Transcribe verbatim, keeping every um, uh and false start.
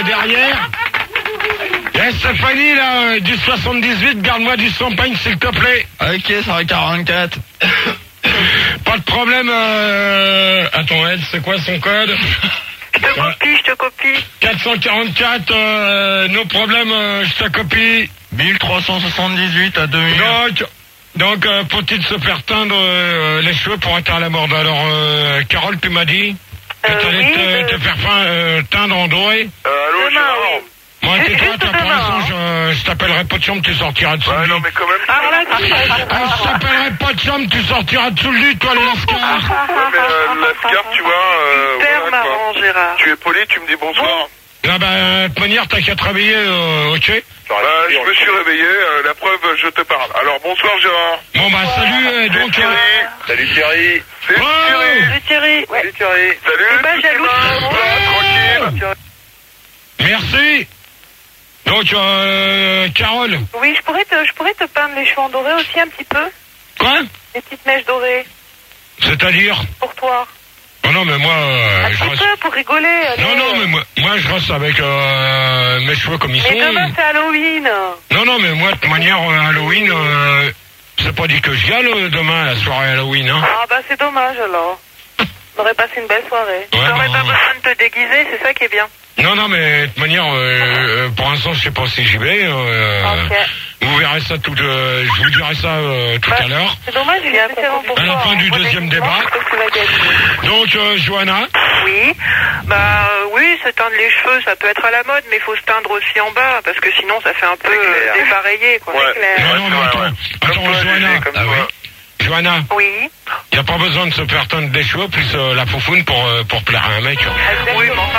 derrière. Eh Stéphanie, là, euh, du soixante-dix-huit, garde-moi du champagne, s'il te plaît. Ok, ça va quarante-quatre. Pas de problème, euh... Attends, Ed, c'est quoi son code? Je te copie, je te copie. quatre cent quarante-quatre, euh, nos problèmes, euh, je te copie. mille trois cent soixante-dix-huit à deux mille. Donc, donc euh, faut-il se faire teindre euh, les cheveux pour être à la mode? Alors, euh, Carole, tu m'as dit que Euh, tu allais oui, te, euh, te faire fin, euh, teindre en doré? Euh, allô, Demain, Gérard. oui. Moi, Juste tais-toi, toi, pour demain, l'instant, hein. je, je t'appellerai pas de chambre, tu sortiras de sous Ouais, le non, lit. mais quand même. Ah, là, tu Ah, je t'appellerai pas de chambre, tu sortiras de sous le lit, toi, les lascars. Ouais, mais euh, Lascar, tu vois, euh, Super voilà, quoi. marrant, Gérard. Tu es poli, tu me dis bonsoir. Là, bah, de toute manière, t'as qu'à travailler, euh, ok? Bah, je me suis réveillé, euh, la preuve, je te parle. Alors, bonsoir, Gérard. Bon, bah, salut, euh, C'est donc... Thierry. euh, Salut, Thierry. C'est Oh. Thierry. Salut Thierry. Ouais. Salut, Thierry. Salut. T'es pas tout jaloux, est Thierry. Voilà, tranquille. Merci. Donc, euh, Carole. Oui, je pourrais te, je pourrais te peindre les cheveux en doré aussi un petit peu. Quoi? Des petites mèches dorées. C'est-à-dire? Pour toi. Oh non, mais moi, euh, Un je petit reste... peu pour rigoler. allez. Non, non, mais moi, moi je reste avec euh, mes cheveux comme ils Mais sont. demain c'est Halloween. Non, non, mais moi, de toute manière, euh, Halloween, euh, c'est pas dit que je gagne euh, demain, la soirée Halloween, hein. Ah bah c'est dommage alors. On aurait passé une belle soirée. Ouais, T'aurais bon. pas besoin de te déguiser, c'est ça qui est bien. Non, non, mais de toute manière, euh, euh, pour l'instant, je sais pas si j'y vais. Euh, Ok. Vous verrez ça tout, euh, je vous dirai ça euh, tout Bah, à l'heure. C'est dommage, il y a spécialement pour À la toi, fin hein. du Moi, deuxième déguisement, débat. je pense que tu vas gagner. Donc, euh, Johanna, Oui, bah euh, oui, se teindre les cheveux, ça peut être à la mode, mais il faut se teindre aussi en bas, parce que sinon ça fait un peu euh, clair. dépareillé, quoi. Ouais. C'est clair. non, non, mais ouais, attends, ouais. attends, Comme toi, Johanna, Gégé, comme ah toi. oui. Johanna, Oui. il n'y a pas besoin de se faire teindre des cheveux, plus euh, la foufoune pour, euh, pour plaire à un mec. Exactement.